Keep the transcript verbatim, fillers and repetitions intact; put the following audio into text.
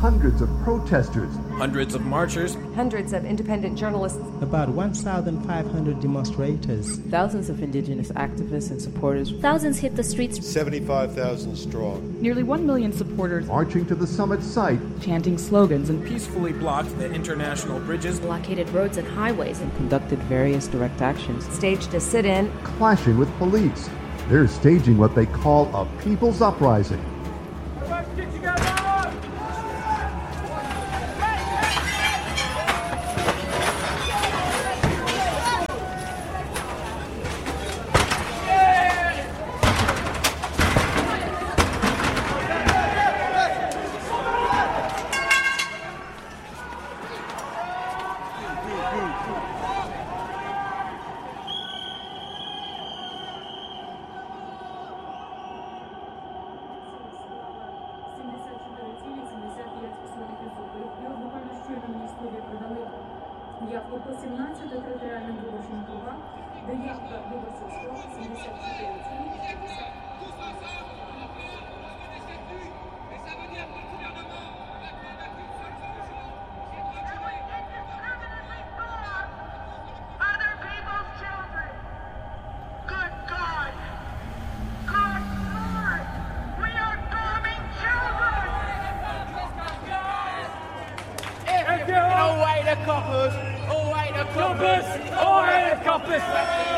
hundreds of protesters, hundreds of marchers, hundreds of independent journalists, about one thousand five hundred demonstrators, thousands of indigenous activists and supporters. Thousands hit the streets. seventy-five thousand strong. Nearly one million supporters marching to the summit site, chanting slogans and peacefully blocked the international bridges, blockaded roads and highways, and conducted various direct actions. Staged a sit-in, clashing with police. They're staging what they call a people's uprising. Явку по сімнадцяти територіальним виборчим округам, де явка виборців склала сімдесят чотири цілих п'ятдесят. Away the coppers! Away the coppers! Away the coppers!